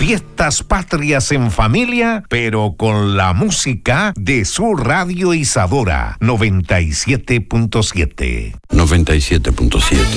Fiestas patrias en familia, pero con la música de su radio Isadora 97.7. 97.7.